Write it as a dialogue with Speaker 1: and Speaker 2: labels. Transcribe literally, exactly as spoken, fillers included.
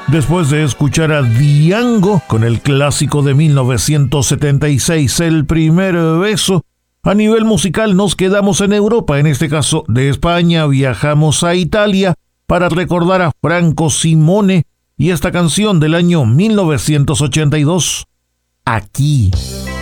Speaker 1: Después de escuchar a Diango con el clásico de mil novecientos setenta y seis, El primer beso, a nivel musical nos quedamos en Europa, en este caso de España viajamos a Italia para recordar a Franco Simone y esta canción del año mil novecientos ochenta y dos, Aquí.